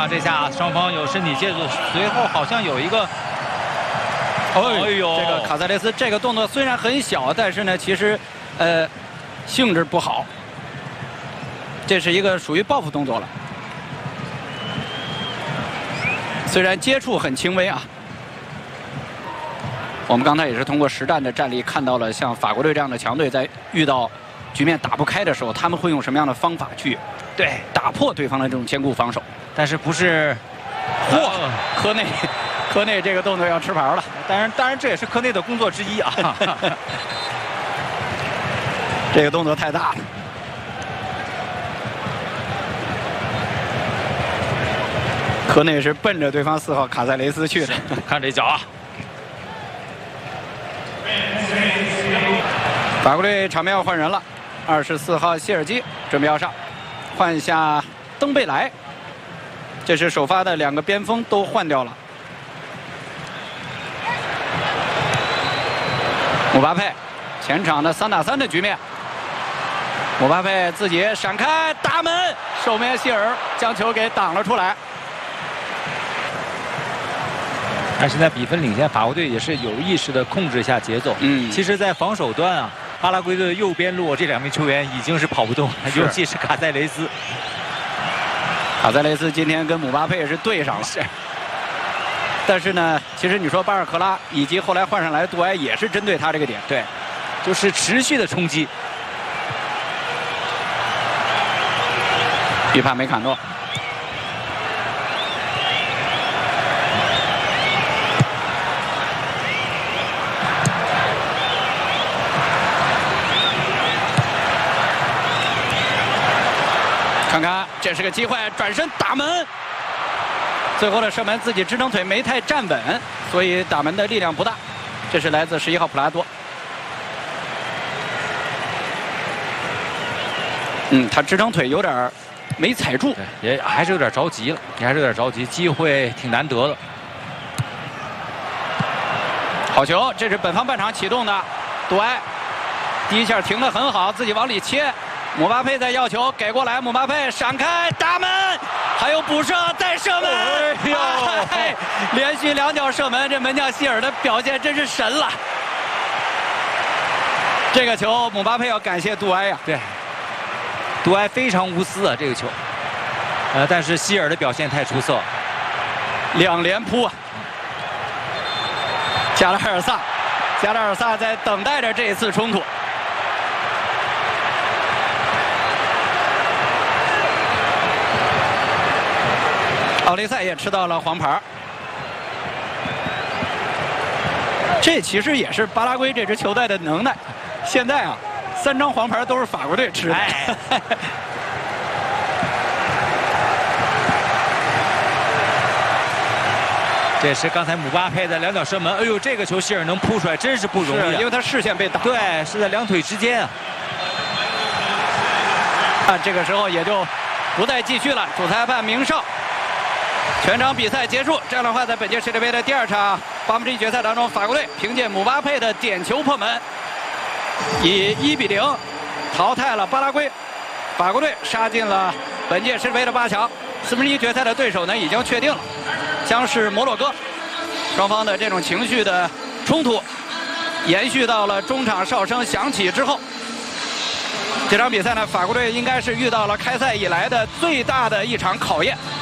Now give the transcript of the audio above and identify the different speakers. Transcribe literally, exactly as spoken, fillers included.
Speaker 1: 啊，这下双方有身体接触，随后好像有一个，
Speaker 2: 哎呦，这个卡塞雷斯这个动作虽然很小，但是呢，其实，呃，性质不好。这是一个属于报复动作了，虽然接触很轻微啊。我们刚才也是通过实战的战例看到了，像法国队这样的强队，在遇到局面打不开的时候，他们会用什么样的方法去对打破对方的这种坚固防守？
Speaker 1: 但是不是，
Speaker 2: 嚯，科内。科内这个动作要吃牌了，
Speaker 1: 当然，当然这也是科内的工作之一啊。
Speaker 2: 这个动作太大了。科内是奔着对方四号卡塞雷斯去的，
Speaker 1: 看这脚啊！
Speaker 2: 法国队场面要换人了，二十四号谢尔基准备要上，换下登贝莱。这是首发的两个边锋都换掉了。姆巴佩，前场的三打三的局面，姆巴佩自己闪开打门，守门希尔将球给挡了出来。
Speaker 1: 但现在比分领先，法国队也是有意识的控制一下节奏。嗯，其实，在防守端啊，巴拉圭队的右边路这两名球员已经是跑不动了，尤其是卡塞雷斯。
Speaker 2: 卡塞雷斯今天跟姆巴佩是对上了。是。但是呢，其实你说巴尔克拉以及后来换上来的杜埃也是针对他这个点，
Speaker 1: 对，就是持续的冲击。
Speaker 2: 预判梅坎诺，看看这是个机会，转身打门。最后的射门自己支撑腿没太站稳，所以打门的力量不大。这是来自十一号普拉多。嗯，他支撑腿有点没踩住，
Speaker 1: 也还是有点着急了，也还是有点着急，机会挺难得的。
Speaker 2: 好球，这是本方半场启动的，杜埃第一下停得很好，自己往里切。姆巴佩在要球，给过来，姆巴佩闪开打门，还有补射再射门，哎呦，哎、连续两脚射门，这门将希尔的表现真是神了。这个球姆巴佩要感谢杜埃呀、啊，
Speaker 1: 对，杜埃非常无私啊，这个球，呃，但是希尔的表现太出色，
Speaker 2: 两连扑啊。加拉尔萨，加拉尔萨在等待着这一次冲突。奥利塞也吃到了黄牌，这其实也是巴拉圭这支球队的能耐。现在啊，三张黄牌都是法国队吃的。哎、
Speaker 1: 这是刚才姆巴佩的两脚射门，哎呦，这个球希尔能扑出来，真是不容易、啊，
Speaker 2: 因为他视线被挡。
Speaker 1: 对，是在两腿之间啊。
Speaker 2: 啊，这个时候也就不再继续了。主裁判明哨。全场比赛结束，这样的话，在本届世界杯的第二场八分之一决赛当中，法国队凭借姆巴佩的点球破门，以一比零淘汰了巴拉圭。法国队杀进了本届世界杯的八强，四分之一决赛的对手呢已经确定了，将是摩洛哥。双方的这种情绪的冲突延续到了中场哨声响起之后。这场比赛呢，法国队应该是遇到了开赛以来的最大的一场考验。